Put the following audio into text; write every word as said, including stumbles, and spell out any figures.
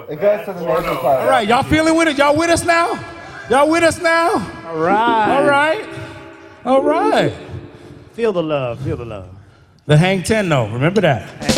It goes to the nasal part. All right, y'all feeling with it? Y'all with us now? Y'all with us now? All right. All right. All right. Feel the love. Feel the love. The hang ten, though. Remember that.